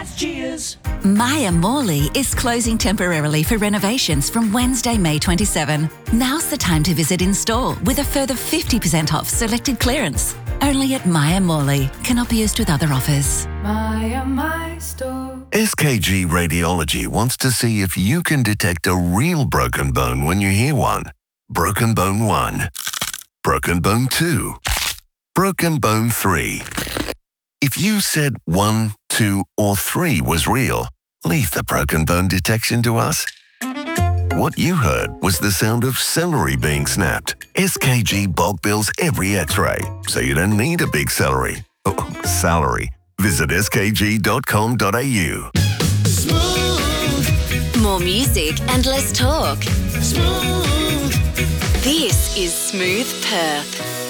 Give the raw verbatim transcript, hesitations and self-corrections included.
has cheers. Maya Morley is closing temporarily for renovations from Wednesday, May twenty-seventh. Now's the time to visit in store with a further fifty percent off selected clearance. Only at Maya Morley. Cannot be used with other offers. Maya, my store. S K G Radiology wants to see if you can detect a real broken bone when you hear one. Broken bone one. Broken bone two. Broken bone three. If you said one, two, or three was real, leave the broken bone detection to us. What you heard was the sound of celery being snapped. S K G bulk bills every x-ray, so you don't need a big celery. Oh, salary. Visit s k g dot com dot a u. Smooth. More music and less talk. Smooth. This is Smooth Perth.